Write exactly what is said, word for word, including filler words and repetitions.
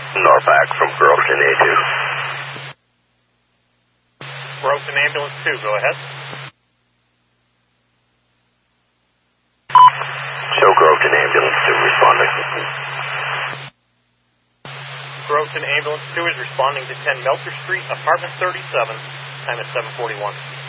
Norback from Groveton A two. Groveton Ambulance two, go ahead. Show Groveton Ambulance two responding. Groveton Ambulance two is responding to ten Melcher Street, apartment thirty-seven. Time is seven forty-one.